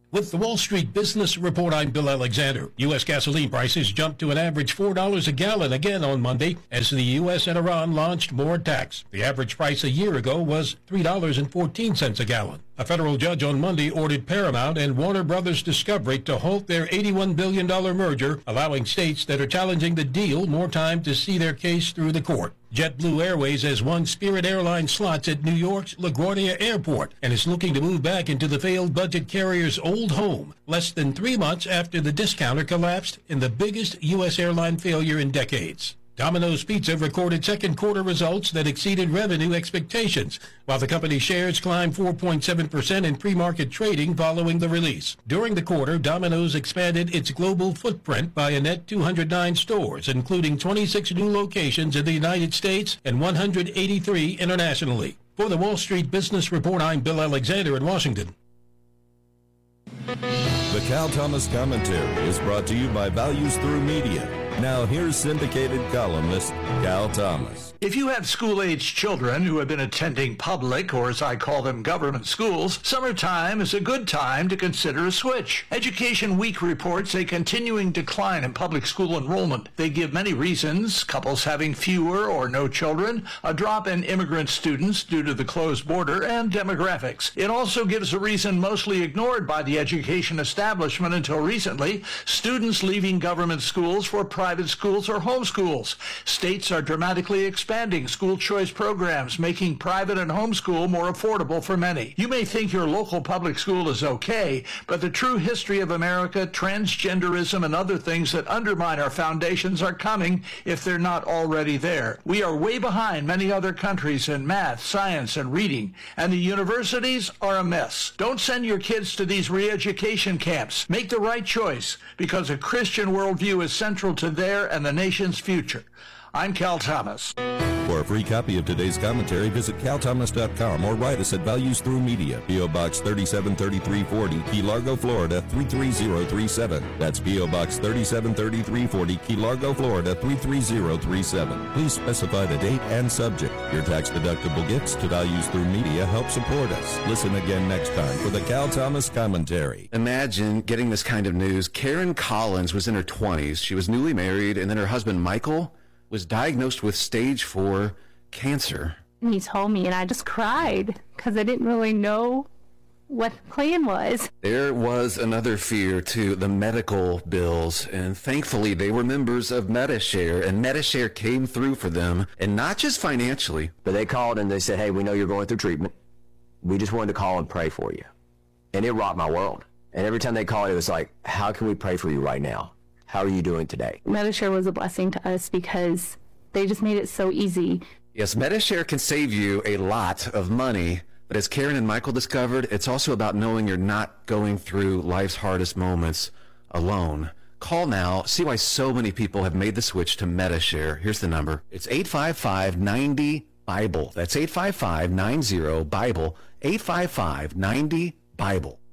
With the Wall Street Business Report, I'm Bill Alexander. U.S. gasoline prices jumped to an average $4 a gallon again on Monday as the U.S. and Iran launched more attacks. The average price a year ago was $3.14 a gallon. A federal judge on Monday ordered Paramount and Warner Brothers Discovery to halt their $81 billion merger, allowing states that are challenging the deal more time to see their case through the court. JetBlue Airways has won Spirit Airlines slots at New York's LaGuardia Airport and is looking to move back into the failed budget carrier's old home, less than 3 months after the discounter collapsed in the biggest U.S. airline failure in decades. Domino's Pizza recorded second quarter results that exceeded revenue expectations, while the company's shares climbed 4.7% in pre-market trading following the release. During the quarter, Domino's expanded its global footprint by a net 209 stores, including 26 new locations in the United States and 183 internationally. For the Wall Street Business Report, I'm Bill Alexander in Washington. The Cal Thomas Commentary is brought to you by Values Through Media. Now here's syndicated columnist Cal Thomas. If you have school-aged children who have been attending public, or as I call them, government schools, summertime is a good time to consider a switch. Education Week reports a continuing decline in public school enrollment. They give many reasons: couples having fewer or no children, a drop in immigrant students due to the closed border, and demographics. It also gives a reason mostly ignored by the education establishment until recently: students leaving government schools for private schools or homeschools. States are dramatically expanding school choice programs, making private and homeschool more affordable for many. You may think your local public school is okay, but the true history of America, transgenderism, and other things that undermine our foundations are coming if they're not already there. We are way behind many other countries in math, science, and reading, and the universities are a mess. Don't send your kids to these re-education camps. Make the right choice, because a Christian worldview is central to their and the nation's future. I'm Cal Thomas. For a free copy of today's commentary, visit calthomas.com or write us at Values Through Media, P.O. Box 373340, Key Largo, Florida 33037. That's P.O. Box 373340, Key Largo, Florida 33037. Please specify the date and subject. Your tax-deductible gifts to Values Through Media help support us. Listen again next time for the Cal Thomas Commentary. Imagine getting this kind of news. Karen Collins was in her 20s. She was newly married, and then her husband, Michael, was diagnosed with stage 4 cancer. And he told me, and I just cried because I didn't really know what the plan was. There was another fear, too, the medical bills, and thankfully they were members of Medi-Share, and Medi-Share came through for them, and not just financially. But they called and they said, hey, we know you're going through treatment. We just wanted to call and pray for you. And it rocked my world. And every time they called, it was like, how can we pray for you right now? How are you doing today? Medi-Share was a blessing to us because they just made it so easy. Yes, Medi-Share can save you a lot of money, but as Karen and Michael discovered, it's also about knowing you're not going through life's hardest moments alone. Call now. See why so many people have made the switch to Medi-Share. Here's the number. It's 855-90-BIBLE. That's 855-90-BIBLE, 855-90-BIBLE.